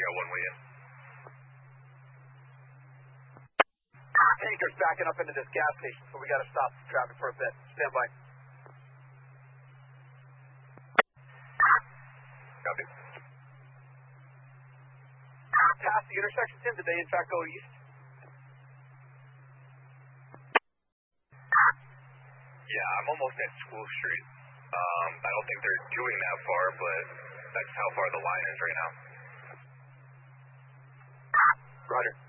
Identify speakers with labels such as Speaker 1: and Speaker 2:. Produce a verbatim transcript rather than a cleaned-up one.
Speaker 1: got one way in.
Speaker 2: Tanker's backing up into this gas station, so we got to stop the traffic for a bit. Stand by.
Speaker 1: Copy.
Speaker 2: Past the intersection, Tim, did they in fact go east?
Speaker 1: Yeah, I'm almost at School Street. Um, I don't think they're doing that far, but that's how far the line is right now.
Speaker 2: Roger.